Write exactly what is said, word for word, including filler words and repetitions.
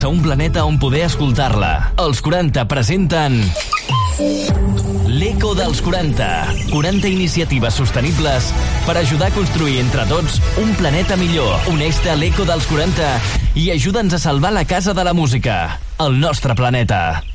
a un planeta on poder escoltar-la. Els quaranta presenten l'Eco dels quaranta. quaranta iniciatives sostenibles per ajudar a construir entre tots un planeta millor. Uneix-te a l'Eco dels quaranta i ajuda'ns a salvar la casa de la música, el nostre planeta.